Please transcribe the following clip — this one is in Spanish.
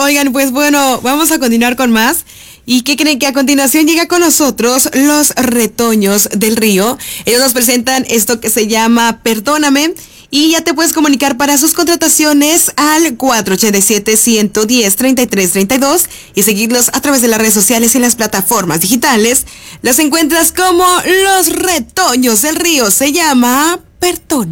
Oigan, pues bueno, vamos a continuar con más. ¿Y qué creen? Que a continuación llega con nosotros los Retoños del Río. Ellos nos presentan esto que se llama Perdóname. Y ya te puedes comunicar para sus contrataciones al 487-110-3332 y seguirlos a través de las redes sociales y las plataformas digitales. Los encuentras como los Retoños del Río. Se llama Perdóname.